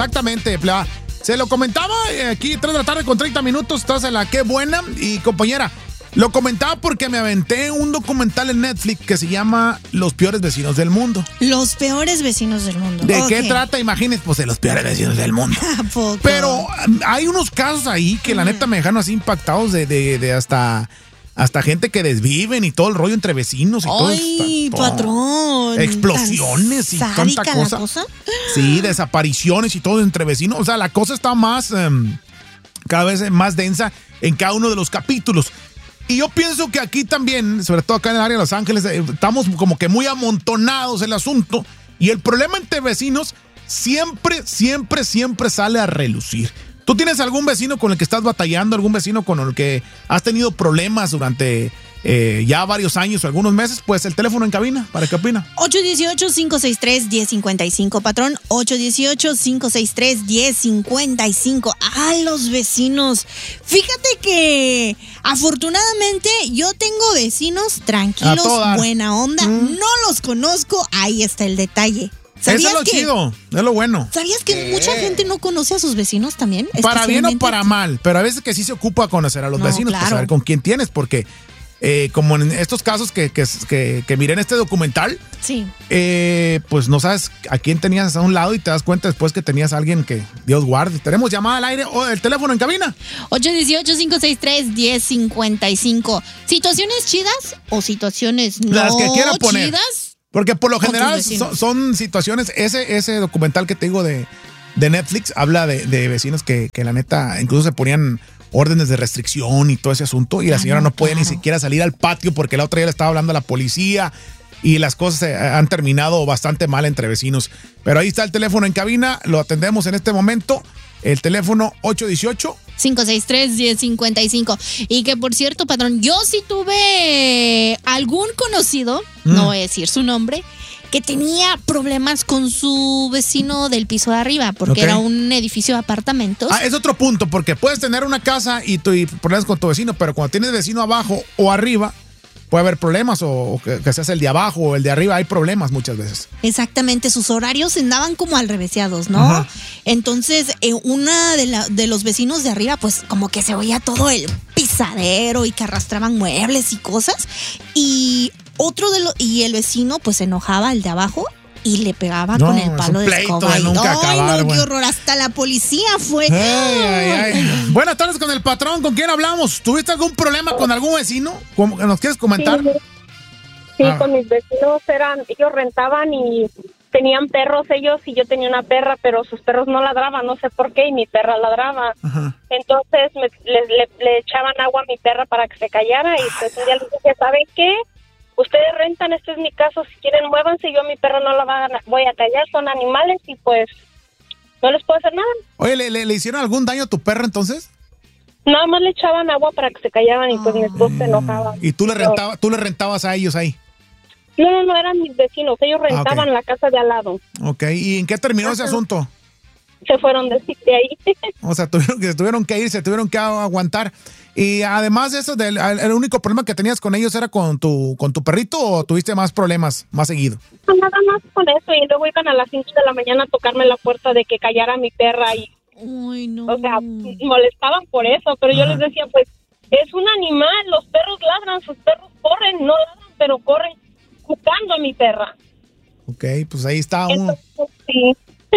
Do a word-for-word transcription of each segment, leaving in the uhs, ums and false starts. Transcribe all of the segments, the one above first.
Exactamente, pleba. Se lo comentaba eh, aquí, tres de la tarde con treinta minutos, estás en la Qué Buena. Y compañera, lo comentaba porque me aventé un documental en Netflix que se llama Los Peores Vecinos del Mundo. Los Peores Vecinos del Mundo. ¿De okay. qué trata? Imagínense, pues de los peores vecinos del mundo. ¿A poco? Pero hay unos casos ahí que la neta me dejaron así impactados de, de, de hasta... Hasta gente que desviven y todo el rollo entre vecinos y Ay, todo. Ay, patrón. Explosiones y tanta cosa. cosa. Sí, desapariciones y todo entre vecinos. O sea, la cosa está más, um, cada vez más densa en cada uno de los capítulos. Y yo pienso que aquí también, sobre todo acá en el área de Los Ángeles, eh, estamos como que muy amontonados el asunto. Y el problema entre vecinos siempre, siempre, siempre sale a relucir. ¿Tú tienes algún vecino con el que estás batallando, algún vecino con el que has tenido problemas durante eh, ya varios años o algunos meses? Pues el teléfono en cabina, ¿para qué opina? ocho uno ocho, cinco seis tres, uno cero cinco cinco, patrón. ocho uno ocho, cinco seis tres, uno cero cinco cinco. Ah, los vecinos. Fíjate que afortunadamente yo tengo vecinos tranquilos, buena onda. Mm. No los conozco, ahí está el detalle. Eso es lo que, chido, es lo bueno. ¿Sabías que eh. mucha gente no conoce a sus vecinos también? Para bien o para mal, pero a veces que sí se ocupa conocer a los no, vecinos, claro. Para saber con quién tienes, porque eh, como en estos casos que, que, que, que miré en este documental, sí. eh, pues no sabes a quién tenías a un lado y te das cuenta después que tenías a alguien que Dios guarde. Tenemos llamada al aire o el teléfono en cabina. ocho uno ocho, cinco seis tres, uno cero cinco cinco. ¿Situaciones chidas o situaciones no Las que quiera poner. chidas? Porque por lo general son, son situaciones, ese, ese documental que te digo de, de Netflix habla de, de vecinos que, que la neta incluso se ponían órdenes de restricción y todo ese asunto y la señora no podía claro. ni siquiera salir al patio porque la otra día le estaba hablando a la policía y las cosas han terminado bastante mal entre vecinos. Pero ahí está el teléfono en cabina, lo atendemos en este momento, el teléfono ocho uno ocho cinco seis tres, uno cero cinco cinco. Y que por cierto, patrón, yo sí tuve algún conocido, mm. no voy a decir su nombre, que tenía problemas con su vecino del piso de arriba, porque okay. era un edificio de apartamentos. Ah, es otro punto, porque puedes tener una casa y, tu, y problemas con tu vecino, pero cuando tienes vecino abajo o arriba, puede haber problemas, o, o que, que seas el de abajo o el de arriba, hay problemas muchas veces. Exactamente, sus horarios andaban como alreveseados, ¿no? Ajá. Entonces, eh, una de, la, de los vecinos de arriba, pues como que se oía todo el pisadero y que arrastraban muebles y cosas. Y otro de los, y el vecino, pues se enojaba, el de abajo, y le pegaba no, con el palo de escoba. De nunca Ay, acabar, no, bueno. qué horror, hasta la policía fue. Ay, ay, ay. Buenas tardes con el patrón, ¿con quién hablamos? ¿Tuviste algún problema con algún vecino? ¿Nos quieres comentar? Sí, sí ah. con mis vecinos eran, ellos rentaban y tenían perros ellos y yo tenía una perra, pero sus perros no ladraban, no sé por qué, y mi perra ladraba. Ajá. Entonces me, le, le, le echaban agua a mi perra para que se callara y pues un día les dije, ¿saben qué? Ustedes rentan, este es mi caso, si quieren muévanse, yo a mi perro no la va a, voy a callar, son animales y pues no les puedo hacer nada. Oye, ¿le, le, le hicieron algún daño a tu perro entonces? Nada más le echaban agua para que se callaran y pues mi esposo se enojaba. ¿Y tú le, rentaba, tú le rentabas a ellos ahí? No, no, no, eran mis vecinos, ellos rentaban ah, okay. la casa de al lado. Ok, ¿y en qué terminó Ajá. ese asunto? Se fueron de, de ahí. O sea, tuvieron que, tuvieron que ir, se tuvieron que aguantar. Y además de eso, del, ¿el único problema que tenías con ellos era con tu con tu perrito o tuviste más problemas más seguido? No, nada más con eso. Y luego iban a las cinco de la mañana a tocarme la puerta de que callara a mi perra. Y, Uy, no. O sea, molestaban por eso. Pero Ajá. yo les decía, pues, es un animal. Los perros ladran, sus perros corren. No ladran, pero corren buscando a mi perra. Ok, pues ahí está uno. Entonces, sí.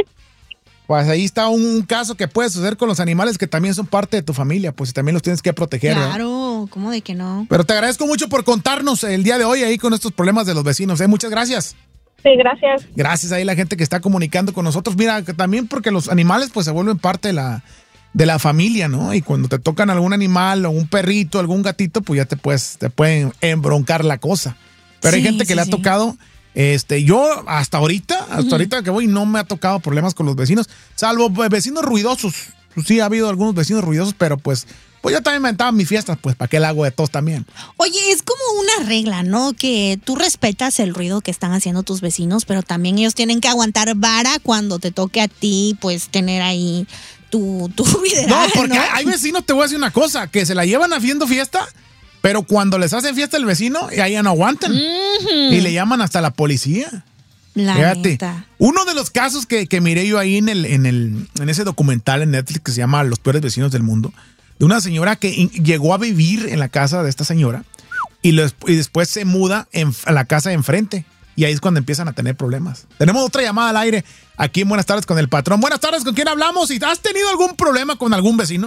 Pues ahí está un caso que puede suceder con los animales que también son parte de tu familia, pues también los tienes que proteger. Claro, ¿verdad? ¿Cómo de que no? Pero te agradezco mucho por contarnos el día de hoy ahí con estos problemas de los vecinos, ¿eh? Muchas gracias. Sí, gracias. Gracias ahí a la gente que está comunicando con nosotros. Mira, que también porque los animales pues se vuelven parte de la, de la familia, ¿no? Y cuando te tocan algún animal o un perrito, algún gatito, pues ya te, puedes, te pueden embroncar la cosa. Pero sí, hay gente que sí, le ha sí. tocado... Este, yo hasta ahorita, hasta uh-huh. ahorita que voy, no me ha tocado problemas con los vecinos, salvo vecinos ruidosos. Sí, ha habido algunos vecinos ruidosos, pero pues, pues yo también me aventaba mis fiestas, pues, ¿para qué la hago de todos también? Oye, es como una regla, ¿no? Que tú respetas el ruido que están haciendo tus vecinos, pero también ellos tienen que aguantar vara cuando te toque a ti, pues, tener ahí tu, tu ruidera. No, porque ¿no? Hay, hay vecinos, te voy a decir una cosa, que se la llevan haciendo fiesta. Pero cuando les hacen fiesta el vecino, y ahí ya no aguantan. Uh-huh. Y le llaman hasta la policía. La Fíjate, neta. uno de los casos que, que miré yo ahí en el, en el, en ese documental en Netflix que se llama Los peores vecinos del mundo, de una señora que in, llegó a vivir en la casa de esta señora y, los, y después se muda en, a la casa de enfrente. Y ahí es cuando empiezan a tener problemas. Tenemos otra llamada al aire aquí en Buenas Tardes con el Patrón. Buenas tardes, ¿con quién hablamos? ¿Y has tenido algún problema con algún vecino?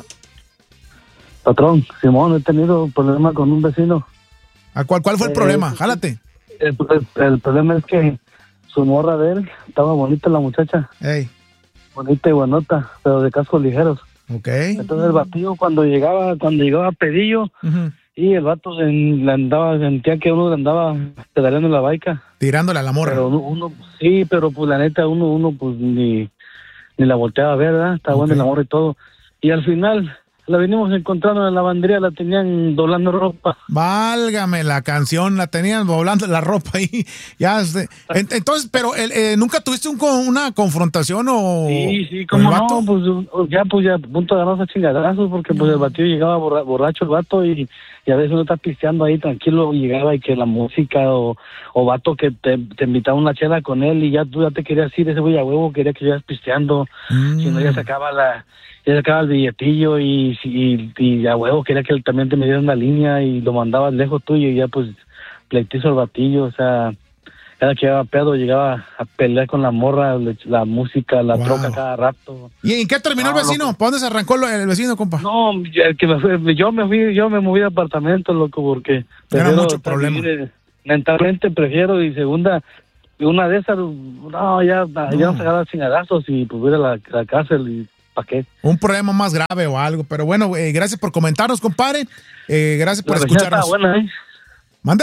Patrón, Simón, he tenido un problema con un vecino. ¿A cuál, cuál fue el Eh, problema? Jálate. El, el, el problema es que su morra de él estaba bonita, la muchacha. Hey. Bonita y buenota, pero de cascos ligeros. Ok. Entonces el batillo cuando llegaba, cuando llegaba a pedillo, Uh-huh. y el vato en- le andaba, sentía que uno le andaba pedaleando la baica. Tirándole a la morra. Pero uno, uno- sí, pero pues la neta, uno, uno pues ni, ni la volteaba a ver, ¿verdad? Estaba Ok. bueno el amor y todo. Y al final la venimos encontrando en la lavandería, la tenían doblando ropa. Válgame la canción, la tenían doblando la ropa ahí. Ya, este, en- entonces, pero el, eh, ¿nunca tuviste un, con- una confrontación o Sí, sí, con como el vato? no, pues ya, pues ya a punto de agarrarse a chingadazos, porque pues el batido llegaba borra- borracho el vato y, y a veces uno está pisteando ahí tranquilo y llegaba y que la música o, o vato que te, te invitaba una chela con él y ya tú ya te querías ir, ese güey a huevo quería que llegas pisteando, Mm. si no ya sacaba la, ya sacaba el billetillo y, y, y a huevo quería que él también te midiera una línea y lo mandabas lejos tuyo y ya pues pleitizo el batillo, o sea, cada que llegaba pedo llegaba a pelear con la morra, le- la música, la Wow. troca cada rato. ¿Y en qué terminó No, el vecino? loco. ¿Para dónde se arrancó lo- el vecino, compa? No, ya el que me fui, yo me fui, yo me moví de apartamento, loco, porque prefiero mucho estar problema. vivir, eh, mentalmente prefiero y segunda, una de esas, no, ya, ya nos agarran chingadazos y pues voy a la, la cárcel y ¿para qué? Un problema más grave o algo. Pero bueno, eh, gracias por comentarnos, compadre. Eh, gracias por La vecina está escucharnos. buena, ¿eh? ¿Mande?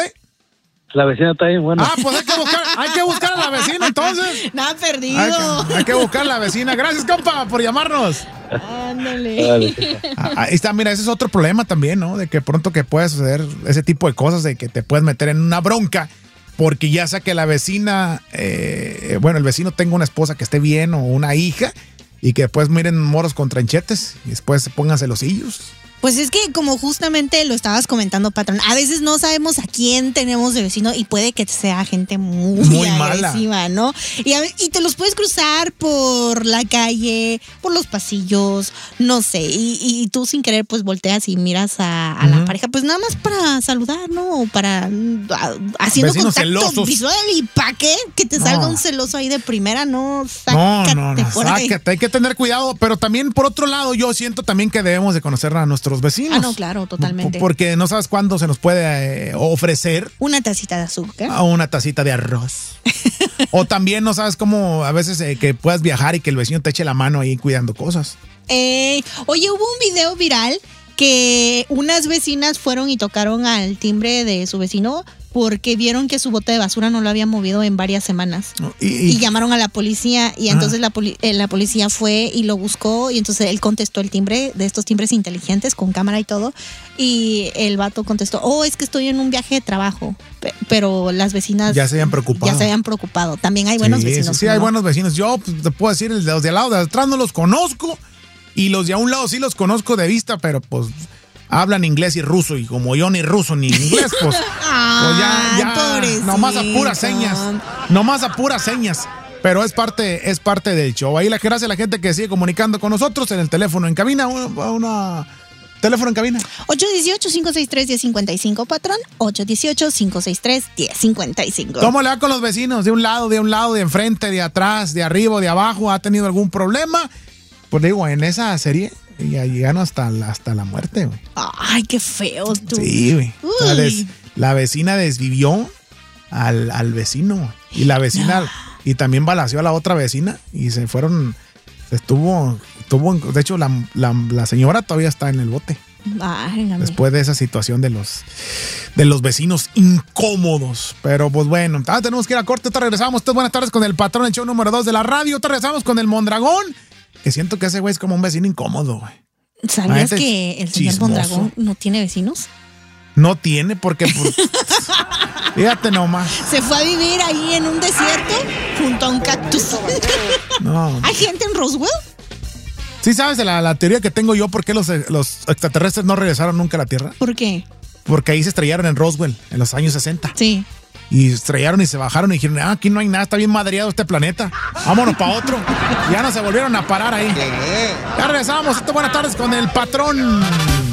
La vecina está bien buena. Ah, pues hay que buscar, hay que buscar a la vecina entonces. Nada perdido. Hay que, hay que buscar a la vecina. Gracias, compa, por llamarnos. Ándale. Dale. Ah, ahí está, mira, ese es otro problema también, ¿no? De que pronto que puede suceder ese tipo de cosas, de que te puedes meter en una bronca, porque ya sea que la vecina, eh, bueno, el vecino tenga una esposa que esté bien o una hija, y que después miren moros con tranchetes y después se pongan celosillos. Pues es que como justamente lo estabas comentando, patrón, a veces no sabemos a quién tenemos de vecino y puede que sea gente muy, Muy mala. agresiva, ¿no? Y, a- y te los puedes cruzar por la calle, por los pasillos, no sé, y, y tú sin querer pues volteas y miras a, a la Ujú. pareja, pues nada más para saludar, ¿no? O para mm, a- haciendo Vecinos contacto celosos. visual y ¿para qué? Que te No. salga un celoso ahí de primera, no, No, sácate no, no, por ahí. sácate, hay que tener cuidado, pero también por otro lado yo siento también que debemos de conocer a nuestros vecinos. Ah, no, claro, totalmente. P- Porque no sabes cuándo se nos puede eh, ofrecer Una tacita de azúcar. a una tacita de arroz. O también no sabes cómo a veces eh, que puedas viajar y que el vecino te eche la mano ahí cuidando cosas. Eh, oye, hubo un video viral que unas vecinas fueron y tocaron al timbre de su vecino porque vieron que su bote de basura no lo había movido en varias semanas. ¿No? Y, Y, y- llamaron a la policía y entonces la, poli- eh, la policía fue y lo buscó y entonces él contestó el timbre de estos timbres inteligentes con cámara y todo y el vato contestó, oh, es que estoy en un viaje de trabajo, Pe- pero las vecinas Ya se habían preocupado. Ya se habían preocupado. También hay buenos sí, vecinos. Sí, sí, ¿no? hay buenos vecinos. Yo pues, te puedo decir, los de al lado, de atrás no los conozco y los de a un lado sí los conozco de vista, pero pues hablan inglés y ruso y como yo ni ruso ni inglés, pues, pues ya, Ay, ya, pobrecito. nomás a puras señas, nomás a puras señas. Pero es parte, es parte del show. Ahí la gracias a la gente que sigue comunicando con nosotros en el teléfono en cabina. Una, una- teléfono en cabina. ocho uno ocho, cinco seis tres, uno cero cinco cinco, patrón. ocho uno ocho, cinco seis tres, uno cero cinco cinco. ¿Cómo le va con los vecinos? De un lado, de un lado, de enfrente, de atrás, de arriba, de abajo. ¿Ha tenido algún problema? Pues digo, en esa serie ya llegaron hasta la, hasta la muerte, güey. Ay, qué feo tú. Sí, güey. O sea, Uy. des- la vecina desvivió al, al vecino, güey. Y la vecina, y también balaceó a la otra vecina y se fueron, se estuvo, estuvo, de hecho la, la, la señora todavía está en el bote. Válgame. Después de esa situación de los de los vecinos incómodos. Pero pues bueno, ah, tenemos que ir a corte. Te regresamos. Ustedes buenas tardes con el patrón, el show número dos de la radio. Te regresamos con el Mondragón. Que siento que ese güey es como un vecino incómodo, güey. ¿Sabías Ay, que el señor chismoso. Mondragón no tiene vecinos? No tiene porque por- fíjate nomás. Se fue a vivir ahí en un desierto junto a un cactus. No. ¿Hay gente en Roswell? ¿Sí sabes de la, la teoría que tengo yo por qué los, los extraterrestres no regresaron nunca a la Tierra? ¿Por qué? Porque ahí se estrellaron en Roswell en los años sesenta. Sí. y estrellaron y se bajaron y dijeron, ah, aquí no hay nada, está bien madreado este planeta. Vámonos para otro. Y ya no se volvieron a parar ahí. Ya regresamos. Buenas tardes con el patrón.